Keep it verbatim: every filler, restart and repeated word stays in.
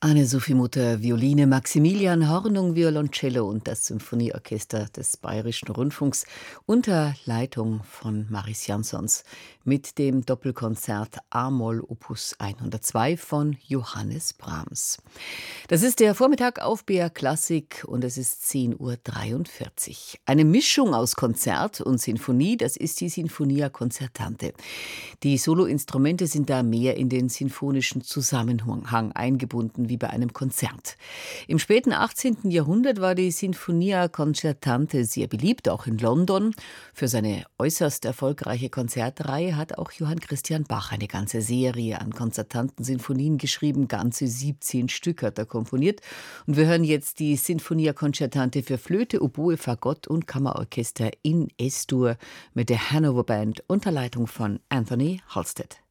Anne-Sophie Mutter, Violine, Maximilian Hornung, Violoncello und das Symphonieorchester des Bayerischen Rundfunks unter Leitung von Maris Jansons mit dem Doppelkonzert A-Moll Opus hundertzwei von Johannes Brahms. Das ist der Vormittag auf B R Klassik und es ist zehn Uhr dreiundvierzig. Eine Mischung aus Konzert und Sinfonie, das ist die Sinfonia Concertante. Die Soloinstrumente sind da mehr in den sinfonischen Zusammenhang eingebunden wie bei einem Konzert. Im späten achtzehnten Jahrhundert war die Sinfonia Concertante sehr beliebt, auch in London. Für seine äußerst erfolgreiche Konzertreihe hat auch Johann Christian Bach eine ganze Serie an Konzertanten-Sinfonien geschrieben. Ganze siebzehn Stück hat er komponiert. Und wir hören jetzt die Sinfonia Concertante für Flöte, Oboe, Fagott und Kammerorchester in Es-Dur mit der Hanover Band unter Leitung von Anthony Halstead.